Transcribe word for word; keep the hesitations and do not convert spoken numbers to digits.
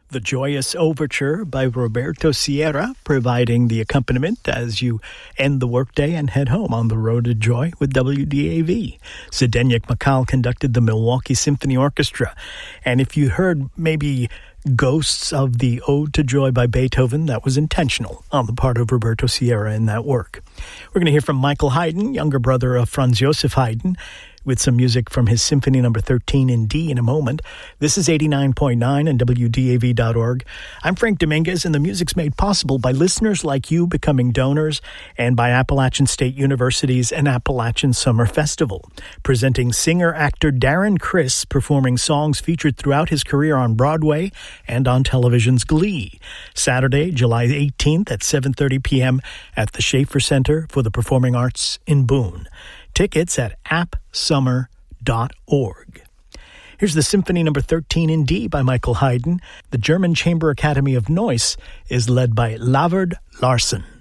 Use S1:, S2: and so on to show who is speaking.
S1: The Joyous Overture by Roberto Sierra, providing the accompaniment as you end the workday and head home on the road to joy with W D A V. Zdeněk Makal conducted the Milwaukee Symphony Orchestra. And if you heard maybe ghosts of the Ode to Joy by Beethoven, that was intentional on the part of Roberto Sierra in that work. We're going to hear from Michael Haydn, younger brother of Franz Joseph Haydn, with some music from his Symphony Number thirteen in D in a moment. This is eighty-nine point nine and W D A V dot org. I'm Frank Dominguez, and the music's made possible by listeners like you becoming donors and by Appalachian State University's An Appalachian Summer Festival, presenting singer-actor Darren Criss performing songs featured throughout his career on Broadway and on television's Glee. Saturday, July eighteenth at seven thirty p.m. at the Schaefer Center for the Performing Arts in Boone. Tickets at app summer dot org. Here's the Symphony Number thirteen in D by Michael Haydn. The German Chamber Academy of Neuss is led by Lavard Larsson.